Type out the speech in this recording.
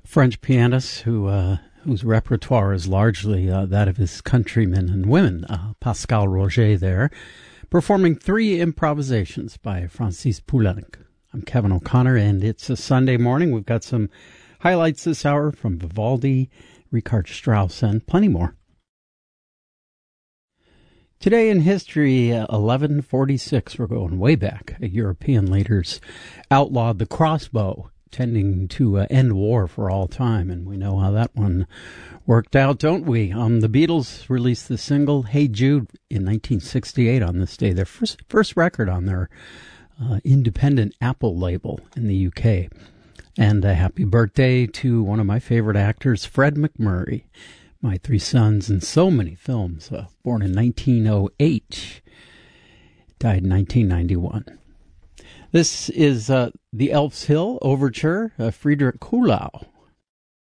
French pianist whose repertoire is largely that of his countrymen and women. Pascal Roger there, performing 3 improvisations by Francis Poulenc. I'm Kevin O'Connor, and it's a Sunday morning. We've got some highlights this hour from Vivaldi, Richard Strauss, and plenty more. Today in history, 1146, we're going way back. European leaders outlawed the crossbow, tending to end war for all time, and we know how that one worked out, don't we? The Beatles released the single Hey Jude in 1968 on this day, their first record on their independent Apple label in the UK. And a happy birthday to one of my favorite actors, Fred MacMurray, My Three Sons in so many films, born in 1908, died in 1991. This is the Elf's Hill Overture, Friedrich Kuhlau,